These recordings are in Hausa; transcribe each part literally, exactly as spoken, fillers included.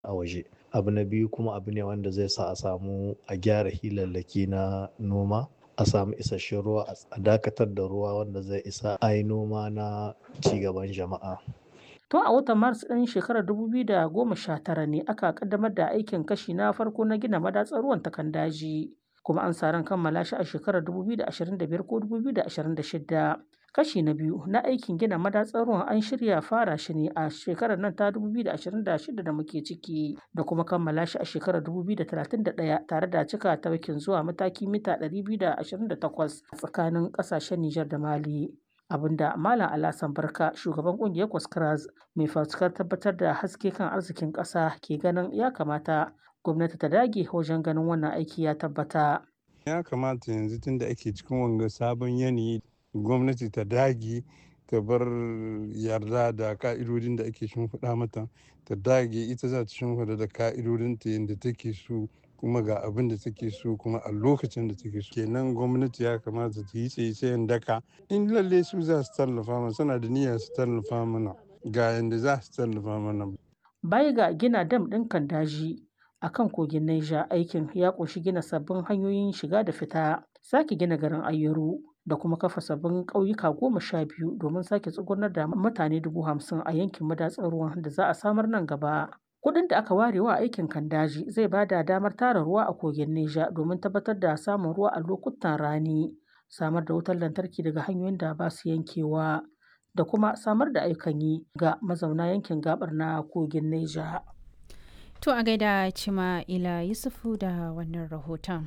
a waje. Abu na biyu kuma abu ne wanda zai sa a samu a gyara hilallaki na noma, a samu isasshen ruwa, a dakatar da ruwa wanda zai isa a yi noma na cigaban jama'a. Tun a watan Maris ɗin shekarar dubu biyu da goma sha tara ne aka ƙaddamar da aikin kashi na farko na gina madatsar ruwan ta Kandaji, kuma an sa ran kammala shi a shekarar dubu biyu da ashirin da biyar ko dubu biyu da ashirin da shida. Kashi na biyu na aikin gina madatsar ruwan an shirya fara shi ne a shekarar nan ta dubu biyu da ashirin da shida da muke ciki, da kuma kammala shi a shekarar dubu biyu da talatin da ɗaya, tare da cika tafkin zuwa mataki mita ɗari biyu da ashirin da takwas a tsakanin ƙasashen Nijar da Mali. Abinda Malam Alhassan Barka, shugaban ƙungiyar Kwaskraz mai fafutukar tabbatar da haske kan arzikin ƙasa, ke ganin ya kamata gwamnati ta dage wajen ganin wannan aiki ya tabbata. Ya kamata yanzu tunda ake cikin wanga sabon yanayi, gwamnati ta dage ta bar yarda da ka'idodin da ake shimfiɗa mata, ta dage ita za ta shimfiɗa da ka'idodinta yadda take so, kuma ga abin da take so kuma a lokacin da take so. Kenan gwamnati ya kamata ta yi tsaye-tsayen daka, in lalle su za su tallafa mana, suna da niyyar su tallafa mana, ga yanda za su tallafa mana. Baya ga gina dam ɗin Kandaji a kan kogin Neja, aikin ya ƙunshi gina sabbin hanyoyin shiga da fita, sake gina garin Ayeru, da kuma kafa sabbin ƙauyuka goma sha biyu domin sake tsugunar da mutane dubu hamsin a yankin madatsar ruwan da za a samar nan gaba. Kuɗin da aka ware wa aikin Kandaji zai ba da damar tara ruwa a kogin Neja domin tabbatar da samun ruwa a lokutan rani, samar da wutar lantarki daga hanyoyin da ba su yankewa, da kuma samar da ayyukan yi ga mazauna yankin gabar na kogin Neja. To a gaida Cima'ila Yusufu da wannan rahoton.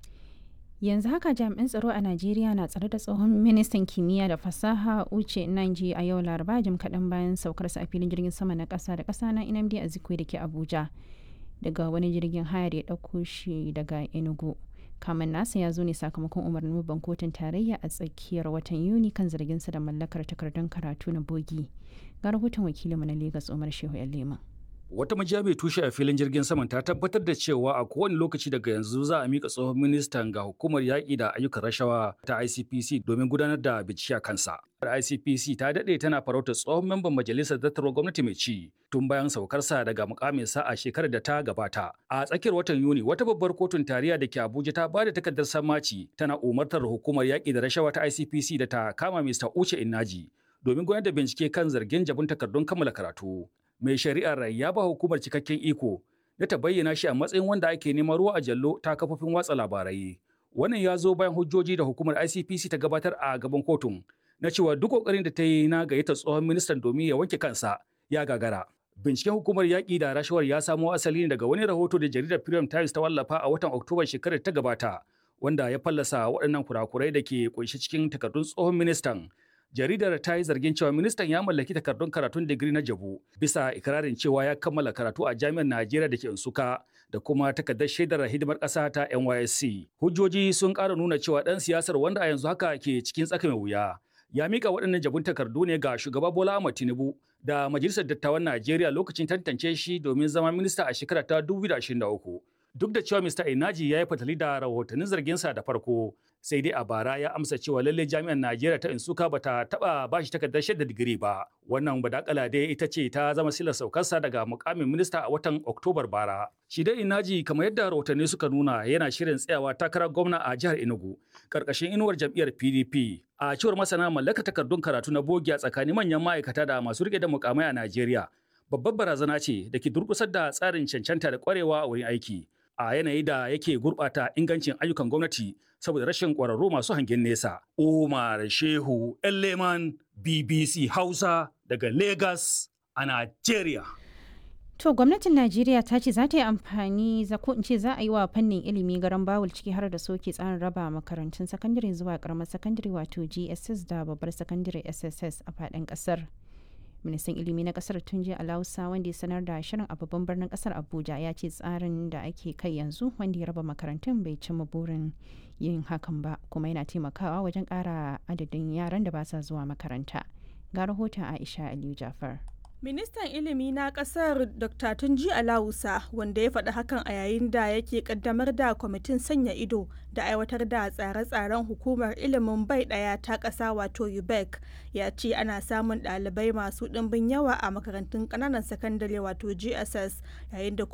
Yanzu haka jami'an tsaro a Najeriya na tsare da tsohon ministan kimiyya da fasaha Uche Nnaji a yau Laraba, jim kaɗan bayan saukarsa a filin jirgin sama na ƙasa da ƙasa na Nnamdi Azikiwe da ke Abuja daga wani jirgin haya da ya ɗauko shi daga Enugu. Kamen nasa ya zo ne sakamakon umarnin babban kotun tarayya a tsakiyar watan Yuni kan zarginsa da mallakar takardun karatu na bogi. Ga rahoton wakilinmu na Legas Umar Shehu Yalema. Wata majiya mai tushe a filin jirgin saman ta tabbatar da cewa a kowane lokaci daga yanzu za a mika tsohon ministan ga hukumar yaƙi da ayyukan rashawa ta I C P C domin gudanar da bincike a kansa. I C P C ta daɗe tana farautar tsohon memban majalisar dattarwar gwamnati mai ci tun bayan saukarsa daga mukaminsa a shekarar da ta gabata. A tsakiyar watan Yuni, wata babbar kotun tarayya da ke Abuja ta ba da takardar sammaci tana umartar hukumar yaƙi da rashawa ta I C P C da ta kama Mister Uche Nnaji domin gudanar da bincike kan zargin jabun takardun kammala karatu. Mai shari'ar ya ba hukumar cikakken iko da ta bayyana shi a matsayin wanda ake neman ruwa a jallo ta kafofin watsa labarai. Wannan ya zo bayan hujjoji da hukumar I C P C ta gabatar a gaban kotun na cewa duk kokarin da ta yi na gayyata tsohon ministan domin ya wanke kansa ya gagara. Binciken hukumar yaƙi da rashawar ya samo asali ne daga wani rahoto da jaridar Premium Times ta wallafa a watan Oktoba shekarar ta gabata, wanda ya fallasa waɗannan kurakurai da ke kunshi cikin takardun tsohon ministan. Jaridar ta yi zargin cewa ministan ya mallaki takardun karatun digiri na jabu bisa ikirarin cewa ya kammala karatu a jami'ar Najeriya da ke Nsukka da kuma takardar shaidar hidimar ƙasa ta N Y S C. Hujjoji sun ƙara nuna cewa ɗan siyasar wanda a yanzu haka ke cikin tsaka mai wuya ya mika waɗannan jabun takardu ne ga shugaba Bola Ahmed Tinubu da Majalisar Dattawan Najeriya lokacin tantance shi domin zama minista a shekarar ta dubu biyu da ashirin da uku. Duk da cewa Mister Nnaji ya yi fatali da rahotannin zarginsa da farko, sai dai a bara ya amsa cewa lallai jami'ar Najeriya ta Nsukka bata taba bashi takardar shaidar digiri ba. Wannan badakala dai ita ce ta zama silar saukarsa daga mukamin minista a watan Oktobar bara. Shi dai Nnaji, kamar yadda rahotanni suka nuna, yana shirin tsayawa takarar gwamna a jihar Enugu karkashin inuwar jam'iyyar P D P. A cewar masana, mallakar takardun karatu na bogi a tsakanin manyan ma'aikata da masu rike da mukamai a Najeriya babbar barazana ce da ke durkusar da tsarin cancanta da kwarewa a wurin aiki, a yanayi da yake gurɓata ingancin ayyukan gwamnati saboda rashin ƙwararru masu hangen nesa. Umar Shehu Elleman, B B C Hausa daga Lagos a Najeriya. To gwamnatin Najeriya ta ce za ta yi amfani za ko in ce za a yi wa fannin ilimi garan bawul, ciki har da soke tsarin raba makarantun sakandare zuwa karamar sakandare wato G S S da babbar sakandare S S S a faɗin ƙasar. Ministan ilimi na kasar Tunji Alausa, wanda ya sanar da shirin a babban birnin kasar Abuja, ya ce tsarin da ake kai yanzu wanda ya raba makarantun bai cimma burin yin hakan ba, kuma yana taimakawa wajen ƙara adadin yaran da ba sa zuwa makaranta. Ga rahoton Aisha Aliyu Jafar. Ministan ilimi na kasar Dokta Tunji Alawusa, wanda ya faɗi hakan a yayin da yake kaddamar da kwamitin sanya ido da aiwatar da tsare-tsaren hukumar ilimin bai ɗaya ta ƙasa wato U B E C, ya ce ana samun ɗalibai masu ɗimbin yawa a makarantun ƙananan sakandare wato G S S, yayin da